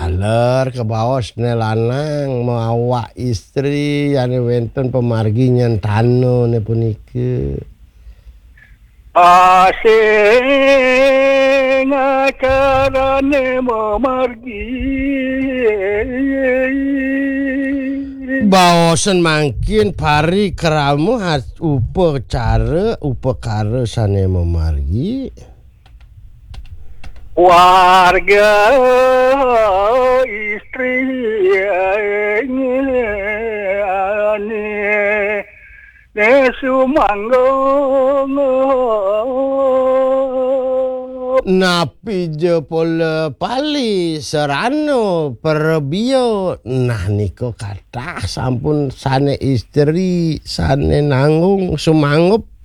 Aler ke baos ne lanang mawa istri ane wenten pemargi nyentano ne punike. Asing acarane memargi. Baosan mangkin pari keramu upakara sane memargi. Warga istri ne sumanggong Napi je pola pali serano perbio. Nah niko kata sampun sane istri sane nanggung sumangup